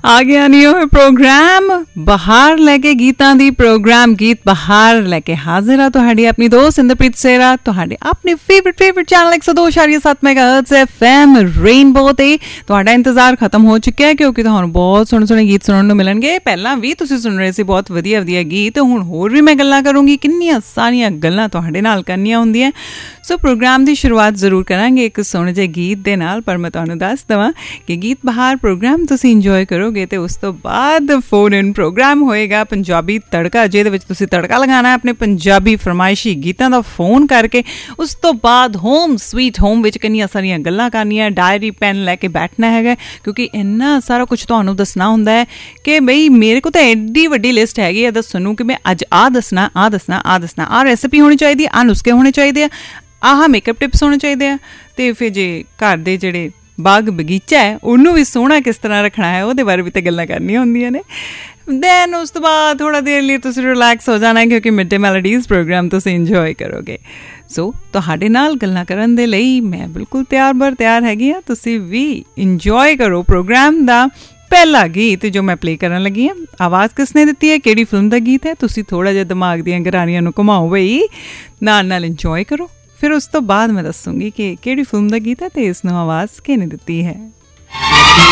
ਆ ਗਿਆ ਨਹੀਂ ਉਹ ਪ੍ਰੋਗਰਾਮ ਬਹਾਰ ਲੈ ਕੇ ਗੀਤਾਂ ਦੀ ਪ੍ਰੋਗਰਾਮ ਗੀਤ ਬਹਾਰ ਲੈ ਕੇ ਹਾਜ਼ਰ ਆ ਤੁਹਾਡੀ ਆਪਣੀ ਦੋਸਤ ਇੰਦਰਪ੍ਰੀਤ ਸੇਰਾ ਤੁਹਾਡੇ ਆਪਣੇ ਫੇਵਰਿਟ ਚੈਨਲ 102.7 ਮੈਗਾਹਰਟਜ਼ FM ਰੇਨਬੋ ਤੇ ਤੁਹਾਡਾ ਇੰਤਜ਼ਾਰ ਖਤਮ ਹੋ ਚੁੱਕਿਆ ਕਿਉਂਕਿ ਤੁਹਾਨੂੰ ਬਹੁਤ ਸੋਹਣੇ ਗੀਤ ਸੁਣਨ ਨੂੰ ਮਿਲਣਗੇ। ਪਹਿਲਾਂ ਵੀ ਤੁਸੀਂ ਸੁਣ ਰਹੇ ਸੀ ਬਹੁਤ ਵਧੀਆ ਗੀਤ, ਹੁਣ ਹੋਰ ਵੀ ਮੈਂ ਗੱਲਾਂ ਕਰੂੰਗੀ, ਕਿੰਨੀਆਂ ਸਾਰੀਆਂ ਗੱਲਾਂ ਤੁਹਾਡੇ ਨਾਲ ਕਰਨੀਆਂ ਹੁੰਦੀਆਂ। ਸੋ ਪ੍ਰੋਗਰਾਮ ਦੀ ਸ਼ੁਰੂਆਤ ਜ਼ਰੂਰ ਕਰਾਂਗੇ ਇੱਕ ਸੋਹਣੇ ਜਿਹੇ ਗੀਤ ਦੇ ਨਾਲ, ਪਰ ਮੈਂ ਤੁਹਾਨੂੰ ਦੱਸ ਦੇਵਾਂ ਕਿ ਗੀਤ ਬਹਾਰ ਪ੍ਰੋਗਰਾਮ ਤੁਸੀਂ ਇੰਜੋਏ ਕਰੋਗੇ ਤੇ ਉਸ ਤੋਂ ਬਾਅਦ ਫੋਨ ਇਨ ਪ੍ਰੋਗਰਾਮ ਹੋਏਗਾ ਪੰਜਾਬੀ ਤੜਕਾ, ਜਿਹਦੇ ਵਿੱਚ ਤੁਸੀਂ ਤੜਕਾ ਲਗਾਉਣਾ ਆਪਣੇ ਪੰਜਾਬੀ ਫਰਮਾਇਸ਼ੀ ਗੀਤਾਂ ਦਾ ਫੋਨ ਕਰਕੇ। ਉਸ ਤੋਂ ਬਾਅਦ ਹੋਮ ਸਵੀਟ ਹੋਮ ਵਿੱਚ ਕਿੰਨੀਆਂ ਸਾਰੀਆਂ ਗੱਲਾਂ ਕਰਨੀਆਂ, ਡਾਇਰੀ ਪੈਨ ਲੈ ਕੇ ਬੈਠਣਾ ਹੈਗਾ ਕਿਉਂਕਿ ਇੰਨਾ ਸਾਰਾ ਕੁਝ ਤੁਹਾਨੂੰ ਦੱਸਣਾ ਹੁੰਦਾ ਹੈ ਕਿ ਬਈ ਮੇਰੇ ਕੋਲ ਤਾਂ ਐਡੀ ਵੱਡੀ ਲਿਸਟ ਹੈਗੀ ਹੈ ਦੱਸਣ ਨੂੰ ਕਿ ਮੈਂ ਅੱਜ ਆਹ ਦੱਸਣਾ, ਆਹ ਰੈਸਿਪੀ ਹੋਣੀ ਚਾਹੀਦੀ ਹੈ, ਆਹ ਨੁਸਖੇ ਹੋਣੇ ਚਾਹੀਦੇ ਆ, ਆਹ ਮੇਕਅਪ ਟਿਪਸ ਹੋਣੇ ਚਾਹੀਦੇ ਆ, ਅਤੇ ਫਿਰ ਜੇ ਘਰ ਦੇ ਜਿਹੜੇ ਬਾਗ ਬਗੀਚਾ ਹੈ ਉਹਨੂੰ ਵੀ ਸੋਹਣਾ ਕਿਸ ਤਰ੍ਹਾਂ ਰੱਖਣਾ ਹੈ ਉਹਦੇ ਬਾਰੇ ਵੀ ਤਾਂ ਗੱਲਾਂ ਕਰਨੀਆਂ ਹੁੰਦੀਆਂ ਨੇ। ਦੈਨ ਉਸ ਤੋਂ ਬਾਅਦ ਥੋੜ੍ਹਾ ਦੇਰ ਲਈ ਤੁਸੀਂ ਰਿਲੈਕਸ ਹੋ ਜਾਣਾ ਕਿਉਂਕਿ ਮਿਡ ਡੇ ਮੈਲੋਡੀਜ਼ ਪ੍ਰੋਗਰਾਮ ਤੁਸੀਂ ਇੰਜੋਏ ਕਰੋਗੇ। ਸੋ ਤੁਹਾਡੇ ਨਾਲ ਗੱਲਾਂ ਕਰਨ ਦੇ ਲਈ ਮੈਂ ਬਿਲਕੁਲ ਤਿਆਰ ਹੈਗੀ ਹਾਂ, ਤੁਸੀਂ ਵੀ ਇੰਜੋਏ ਕਰੋ ਪ੍ਰੋਗਰਾਮ ਦਾ। ਪਹਿਲਾ ਗੀਤ ਜੋ ਮੈਂ ਪਲੇ ਕਰਨ ਲੱਗੀ ਹਾਂ, ਆਵਾਜ਼ ਕਿਸਨੇ ਦਿੱਤੀ ਹੈ, ਕਿਹੜੀ ਫਿਲਮ ਦਾ ਗੀਤ ਹੈ, ਤੁਸੀਂ ਥੋੜ੍ਹਾ ਜਿਹਾ ਦਿਮਾਗ ਦੀਆਂ ਗਰਾਰੀਆਂ ਨੂੰ ਘੁਮਾਓ ਬਈ, ਨਾਲ ਇੰਜੋਏ ਕਰੋ। ਫਿਰ ਉਸ ਤੋਂ ਬਾਅਦ ਮੈਂ ਦੱਸੂੰਗੀ ਕਿ ਕਿਹੜੀ ਫਿਲਮ ਦਾ ਗੀਤ ਹੈ ਅਤੇ ਇਸ ਨੂੰ ਆਵਾਜ਼ ਕਿਹਨੇ ਦਿੱਤੀ ਹੈ।